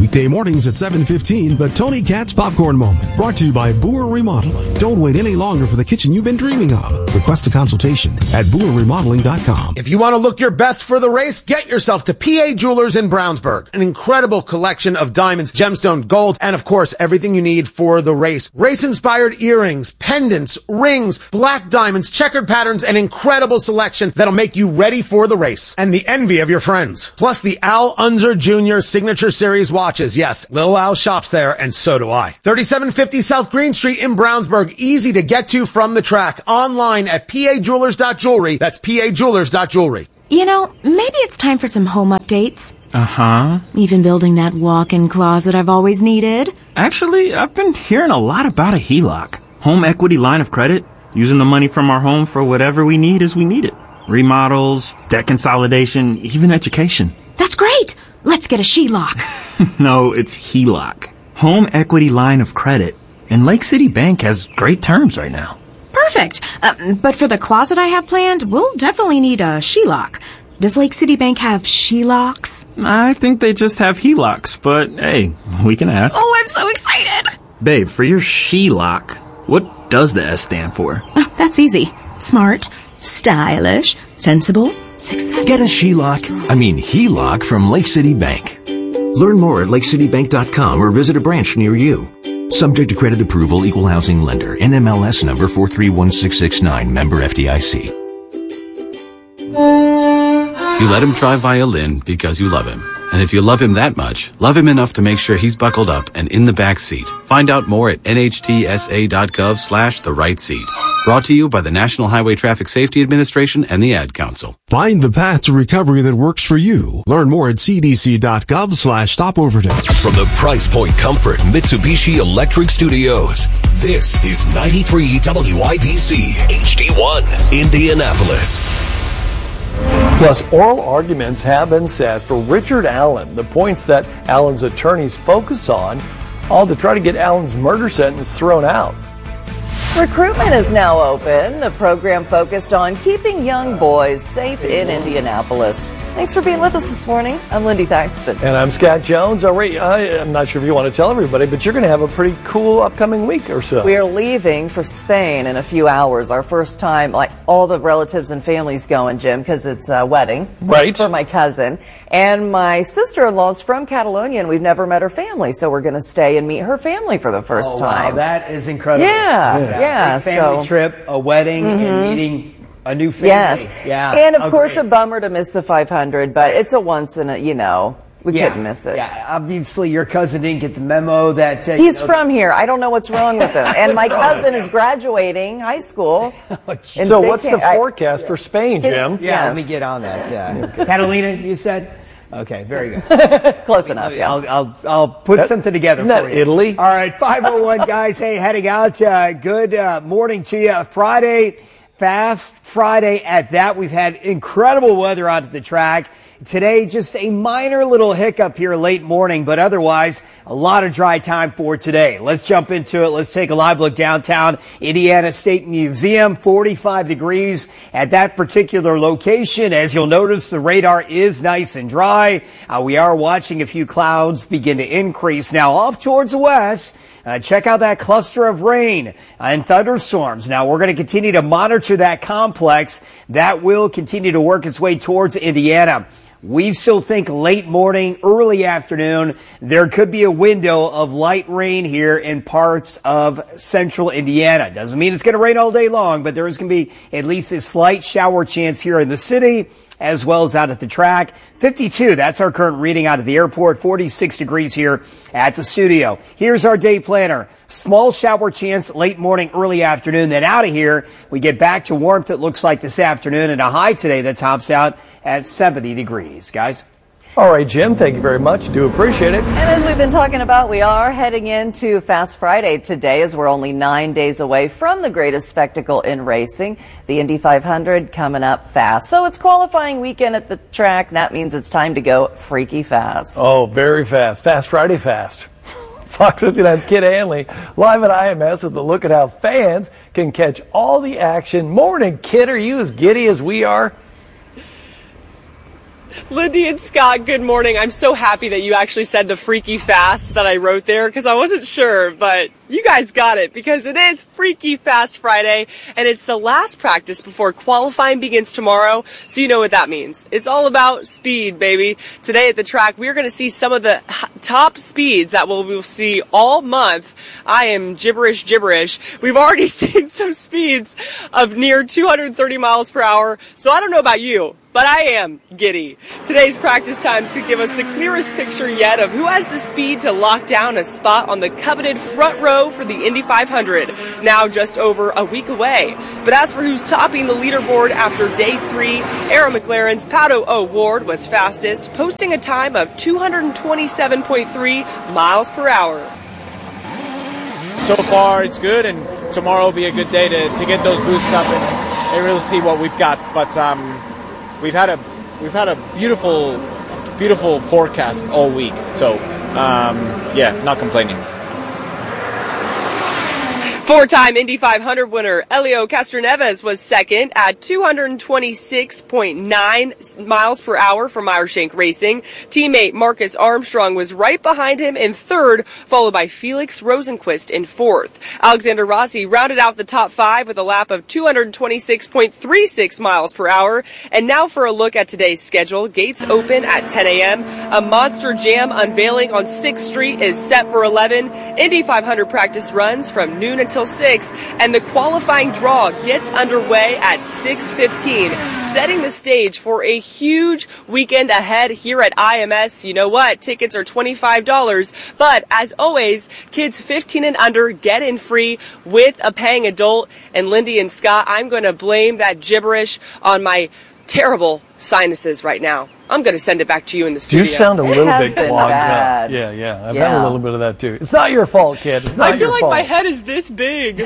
Weekday mornings at 7:15, the Tony Katz Popcorn Moment. Brought to you by Boer Remodeling. Don't wait any longer for the kitchen you've been dreaming of. Request a consultation at BoerRemodeling.com. If you want to look your best for the race, get yourself to PA Jewelers in Brownsburg. An incredible collection of diamonds, gemstone, gold, and of course, everything you need for the race. Race-inspired earrings, pendants, rings, black diamonds, checkered patterns, an incredible selection that'll make you ready for the race. And the envy of your friends. Plus the Al Unser Jr. Signature Series watches. Yes, Lil Al shops there, and so do I. 3750 South Green Street in Brownsburg. Easy to get to from the track. Online at pajewelers.jewelry. That's pajewelers.jewelry. You know, maybe it's time for some home updates. Uh-huh. Even building that walk-in closet I've always needed. Actually, I've been hearing a lot about a HELOC. Home equity line of credit. Using the money from our home for whatever we need as we need it. Remodels, debt consolidation, even education. That's great! Let's get a SHELOC. No, it's HELOC. Home equity line of credit. And Lake City Bank has great terms right now. Perfect. But for the closet I have planned, we'll definitely need a SHELOC. Does Lake City Bank have SHELOCs? I think they just have HELOCs, but hey, we can ask. Oh, I'm so excited! Babe, for your SHELOC, what does the S stand for? That's easy. Smart, stylish, sensible, successful. Get a HELOC from Lake City Bank. Learn more at lakecitybank.com or visit a branch near you. Subject to credit approval, equal housing lender, NMLS number 431669, member FDIC. You let him try violin because you love him. And if you love him that much, love him enough to make sure he's buckled up and in the back seat. Find out more at nhtsa.gov/the-right seat. Brought to you by the National Highway Traffic Safety Administration and the Ad Council. Find the path to recovery that works for you. Learn more at cdc.gov/stopoverdose. From the Price Point Comfort Mitsubishi Electric Studios, this is 93 WIBC HD1, Indianapolis. Plus, oral arguments have been set for Richard Allen. The points that Allen's attorneys focus on, all to try to get Allen's murder sentence thrown out. Recruitment is now open. The program focused on keeping young boys safe in Indianapolis. Thanks for being with us this morning. I'm Lindy Thaxton. And I'm Scott Jones. I'm not sure if you want to tell everybody, but you're going to have a pretty cool upcoming week or so. We are leaving for Spain in a few hours. Our first time, like all the relatives and families going, Jim, because it's a wedding. Right. For my cousin. And my sister-in-law's from Catalonia, and we've never met her family, so we're going to stay and meet her family for the first time. Wow, that is incredible. Yeah. Big family trip, a wedding, and meeting a new family. Yes. Yeah. And of course, a bummer to miss the 500, but it's a once in a, we couldn't miss it. Yeah, obviously your cousin didn't get the memo that... He's from here. I don't know what's wrong with him. And my cousin is graduating high school. So what's the forecast for Spain, Jim? Yeah, let me get on that. Catalina, you said? Okay, very good. Close enough, yeah. I'll put something together for you. Italy? All right, 5:01, guys. Hey, heading out. Good morning to you. Friday, Fast Friday at that. We've had incredible weather out at the track. Today, just a minor little hiccup here late morning, but otherwise, a lot of dry time for today. Let's jump into it. Let's take a live look downtown Indiana State Museum. 45 degrees at that particular location. As you'll notice, the radar is nice and dry. We are watching a few clouds begin to increase. Now, off towards the west, check out that cluster of rain and thunderstorms. Now, we're going to continue to monitor that complex. That will continue to work its way towards Indiana. We still think late morning, early afternoon, there could be a window of light rain here in parts of central Indiana. Doesn't mean it's going to rain all day long, but there is going to be at least a slight shower chance here in the city, as well as out at the track. 52, that's our current reading out of the airport. 46 degrees here at the studio. Here's our day planner. Small shower chance late morning, early afternoon. Then out of here, we get back to warmth, it looks like this afternoon, and a high today that tops out at 70 degrees. Guys? All right, Jim, thank you very much. Do appreciate it. And as we've been talking about, we are heading into Fast Friday today, as we're only 9 days away from the greatest spectacle in racing, the Indy 500 coming up fast. So it's qualifying weekend at the track. That means it's time to go freaky fast. Oh, very fast. Fast Friday fast. Fox 59's Kid Hanley live at IMS with a look at how fans can catch all the action. Morning, Kid. Are you as giddy as we are? Lindy and Scott, good morning. I'm so happy that you actually said the Freaky Fast that I wrote there because I wasn't sure, but you guys got it because it is Freaky Fast Friday and it's the last practice before qualifying begins tomorrow, so you know what that means. It's all about speed, baby. Today at the track, we're going to see some of the top speeds that we'll see all month. I am gibberish. We've already seen some speeds of near 230 miles per hour, so I don't know about you, but I am giddy. Today's practice times could give us the clearest picture yet of who has the speed to lock down a spot on the coveted front row for the Indy 500, now just over a week away. But as for who's topping the leaderboard after day 3, Arrow McLaren's Pato O'Ward was fastest, posting a time of 227.3 miles per hour. So far, it's good, and tomorrow will be a good day to get those boosts up and really see what we've got. But we've had a beautiful forecast all week, so not complaining. Four-time Indy 500 winner Helio Castroneves was second at 226.9 miles per hour for Meyershank Racing. Teammate Marcus Armstrong was right behind him in third, followed by Felix Rosenquist in fourth. Alexander Rossi rounded out the top 5 with a lap of 226.36 miles per hour. And now for a look at today's schedule. Gates open at 10 a.m. A Monster Jam unveiling on 6th Street is set for 11. Indy 500 practice runs from noon until 6, and the qualifying draw gets underway at 6:15, setting the stage for a huge weekend ahead here at IMS. You know what? Tickets are $25, but as always, kids 15 and under get in free with a paying adult. And Lindy and Scott, I'm going to blame that gibberish on my terrible sinuses right now. I'm going to send it back to you in the studio. You sound a little bit clogged bad. up. Yeah. I've had a little bit of that too. It's not your fault, kid. It's not your fault. I feel like my head is this big.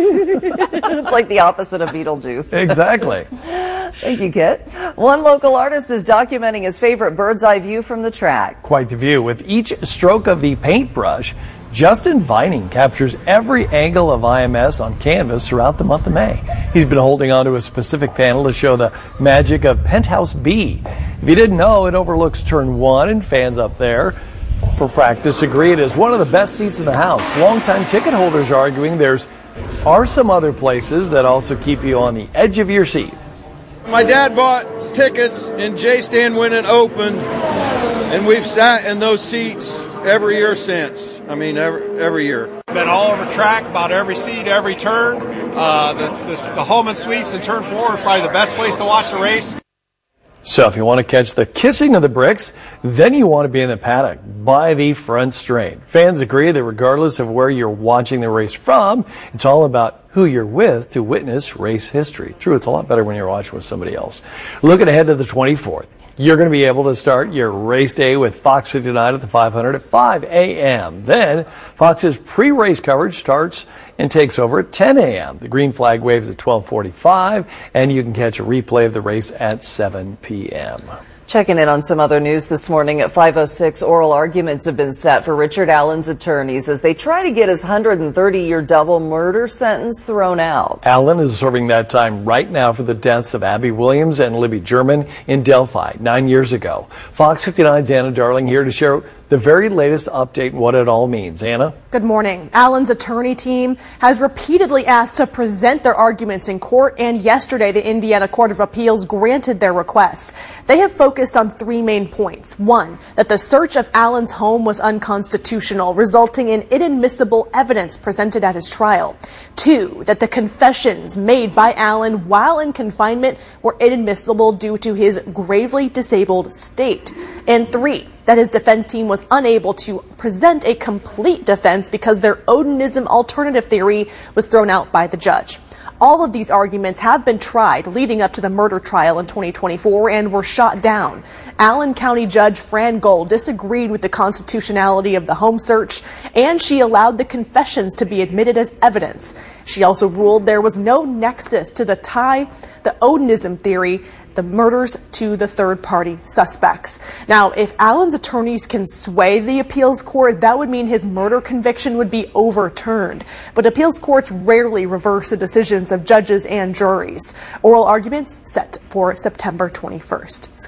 It's like the opposite of Beetlejuice. Exactly. Thank you, Kit. One local artist is documenting his favorite bird's eye view from the track. Quite the view. With each stroke of the paintbrush, Justin Vining captures every angle of IMS on canvas throughout the month of May. He's been holding on to a specific panel to show the magic of Penthouse B. If you didn't know, it overlooks Turn 1, and fans up there for practice agree it is one of the best seats in the house. Longtime ticket holders are arguing there are some other places that also keep you on the edge of your seat. My dad bought tickets in J-Stand when it opened, and we've sat in those seats every year since. I mean, every year. Been all over track, about every seat, every turn. The Holman Suites in Turn 4 is probably the best place to watch the race. So if you want to catch the kissing of the bricks, then you want to be in the paddock by the front straight. Fans agree that regardless of where you're watching the race from, it's all about who you're with to witness race history. True, it's a lot better when you're watching with somebody else. Looking ahead to the 24th. You're going to be able to start your race day with Fox 59 at the 500 at 5 a.m. Then Fox's pre-race coverage starts and takes over at 10 a.m. The green flag waves at 12:45, and you can catch a replay of the race at 7 p.m. Checking in on some other news this morning at 5:06, oral arguments have been set for Richard Allen's attorneys as they try to get his 130-year double murder sentence thrown out. Allen is serving that time right now for the deaths of Abby Williams and Libby German in Delphi 9 years ago. Fox 59's Anna Darling here to share the very latest update and what it all means. Anna? Good morning. Allen's attorney team has repeatedly asked to present their arguments in court, and yesterday the Indiana Court of Appeals granted their request. They have focused on 3 main points. 1, that the search of Allen's home was unconstitutional, resulting in inadmissible evidence presented at his trial. 2, that the confessions made by Allen while in confinement were inadmissible due to his gravely disabled state. And 3, that his defense team was unable to present a complete defense because their Odinism alternative theory was thrown out by the judge. All of these arguments have been tried leading up to the murder trial in 2024 and were shot down. Allen County Judge Fran Gold disagreed with the constitutionality of the home search, and she allowed the confessions to be admitted as evidence. She also ruled there was no nexus to tie the Odinism theory, the murders, to the third-party suspects. Now, if Allen's attorneys can sway the appeals court, that would mean his murder conviction would be overturned. But appeals courts rarely reverse the decisions of judges and juries. Oral arguments set for September 21st. Scott?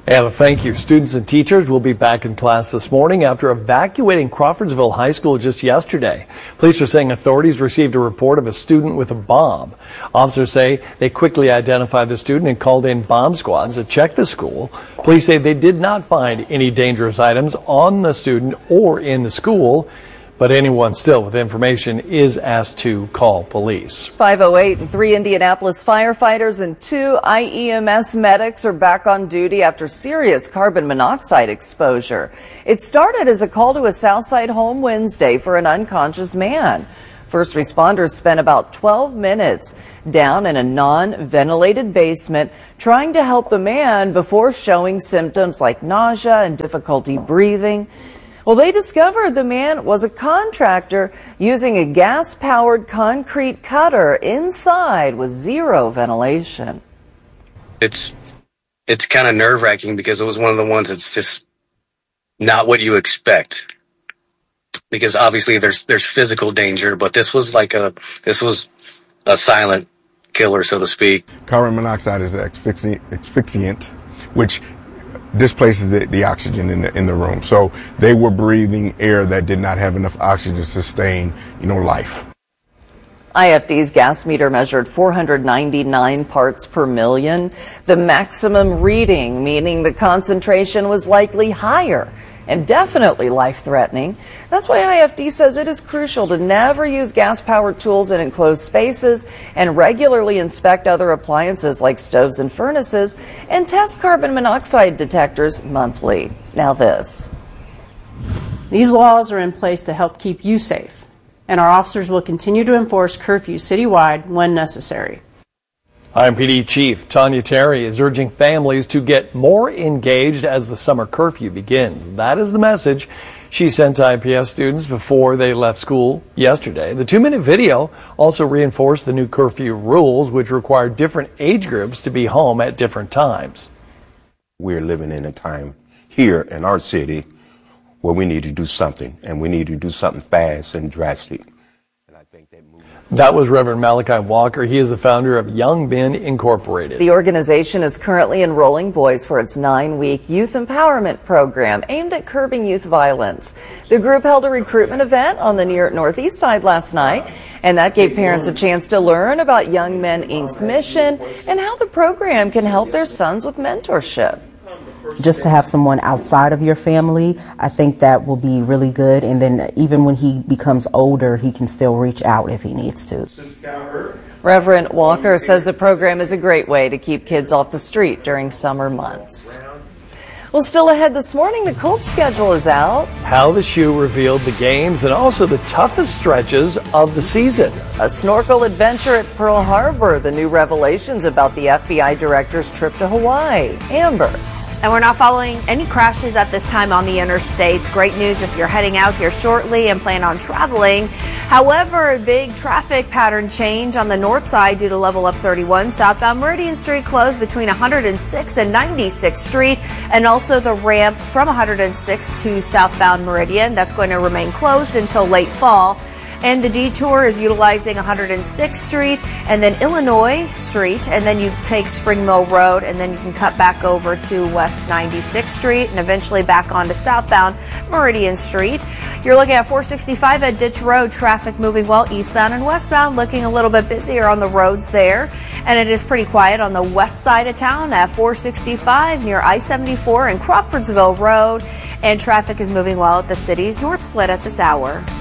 And thank you. Students and teachers will be back in class this morning after evacuating Crawfordsville High School just yesterday. Police are saying authorities received a report of a student with a bomb. Officers say they quickly identified the student and called in bomb squads to check the school. Police say they did not find any dangerous items on the student or in the school, but anyone still with information is asked to call police. 5:08 and 3 Indianapolis firefighters and 2 IEMS medics are back on duty after serious carbon monoxide exposure. It started as a call to a Southside home Wednesday for an unconscious man. First responders spent about 12 minutes down in a non-ventilated basement trying to help the man before showing symptoms like nausea and difficulty breathing. Well, they discovered the man was a contractor using a gas-powered concrete cutter inside with zero ventilation. It's kind of nerve-wracking because it was one of the ones that's just not what you expect. Because obviously there's physical danger, but this was a silent killer, so to speak. Carbon monoxide is an asphyxiant, which displaces the oxygen in the room. So they were breathing air that did not have enough oxygen to sustain, life. IFD's gas meter measured 499 parts per million, the maximum reading, meaning the concentration was likely higher and definitely life-threatening. That's why IFD says it is crucial to never use gas-powered tools in enclosed spaces and regularly inspect other appliances like stoves and furnaces and test carbon monoxide detectors monthly. Now this. These laws are in place to help keep you safe, and our officers will continue to enforce curfew citywide when necessary. IMPD Chief Tanya Terry is urging families to get more engaged as the summer curfew begins. That is the message she sent to IPS students before they left school yesterday. The 2-minute video also reinforced the new curfew rules, which require different age groups to be home at different times. We're living in a time here in our city where we need to do something, and we need to do something fast and drastic. That was Reverend Malachi Walker. He is the founder of Young Men Incorporated. The organization is currently enrolling boys for its 9-week youth empowerment program aimed at curbing youth violence. The group held a recruitment event on the near Northeast Side last night, and that gave parents a chance to learn about Young Men Inc.'s mission and how the program can help their sons with mentorship. Just to have someone outside of your family, I think that will be really good. And then even when he becomes older, he can still reach out if he needs to. Reverend Walker says the program is a great way to keep kids off the street during summer months. Well, still ahead this morning, the Colts schedule is out. How the shoe revealed the games and also the toughest stretches of the season. A snorkel adventure at Pearl Harbor, the new revelations about the FBI director's trip to Hawaii. Amber. And we're not following any crashes at this time on the interstates. Great news if you're heading out here shortly and plan on traveling. However, a big traffic pattern change on the north side due to level up 31. Southbound Meridian Street closed between 106th and 96th Street, and also the ramp from 106th to southbound Meridian. That's going to remain closed until late fall. And the detour is utilizing 106th Street and then Illinois Street, and then you take Spring Mill Road, and then you can cut back over to West 96th Street and eventually back onto southbound Meridian Street. You're looking at 465 at Ditch Road, traffic moving well eastbound and westbound, looking a little bit busier on the roads there. And it is pretty quiet on the west side of town at 465 near I-74 and Crawfordsville Road. And traffic is moving well at the city's north split at this hour.